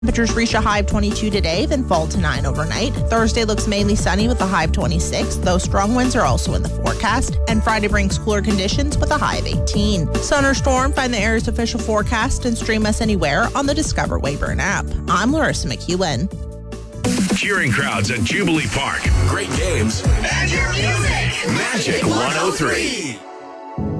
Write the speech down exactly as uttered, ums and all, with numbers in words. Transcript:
Temperatures reach a high of twenty-two today, then fall to nine overnight. Thursday looks mainly sunny with a high of twenty-six, though strong winds are also in the forecast. And Friday brings cooler conditions with a high of eighteen. Sun or storm, find the area's official forecast and stream us anywhere on the Discover Wayburn app. I'm Larissa McEwen. Cheering crowds at Jubilee Park. Great games. And your music. Magic one oh three.